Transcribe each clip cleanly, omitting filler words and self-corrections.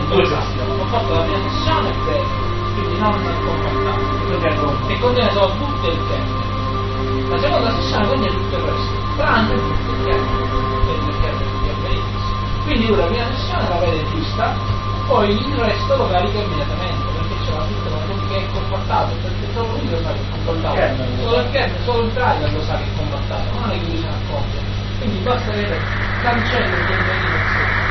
ho fatto la mia missione quindi non mi è contattato e contiene solo tutto il kernel. La seconda sessione contiene tutto il resto, tranne tutto il kernel di Linux. Quindi lui la prima sessione la vede giusta, poi il resto lo carica immediatamente, perché c'è una tutta una cosa che è compattato, perché solo lui lo sa che è compattato, solo il kernel, solo il driver lo sa che è compattato, non è che lui se ne accorge. Quindi basta vedere cancello di Linux.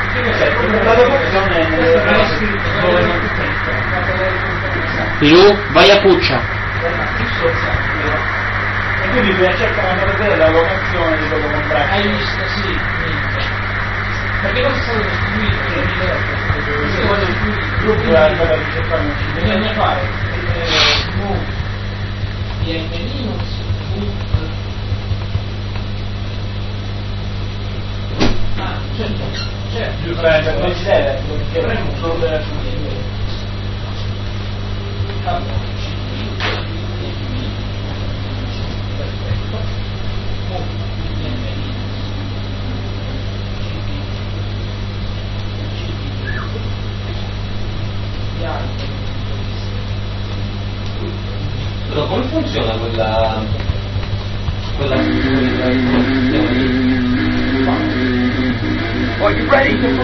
Più vai a Puccia. E quindi bisogna cercare di vedere la locazione di quello comprato. Hai visto? Sì, perché questo è stato costruito. Bisogna fare move VM Linux certo non si deve, perché solo deve Però come funziona quella Are you ready?